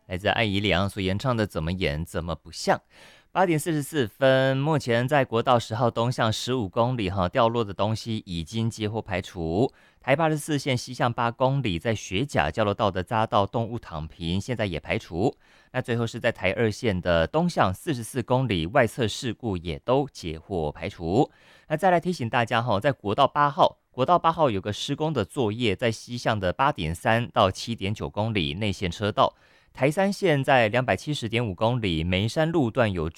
来自艾怡良所演唱的《怎么演怎么不像》。8点44分，目前在国道10号东向15公里掉落的东西已经接获排除。台84线西向8公里，在学甲交流道的匝道动物躺平，现在也排除。那最后是在台2线的东向44公里，外侧事故也都截获排除。那再来提醒大家在国道8号有个施工的作业，在西向的8.3到7.9公里内线车道。台3线在270.5公里，梅山路段有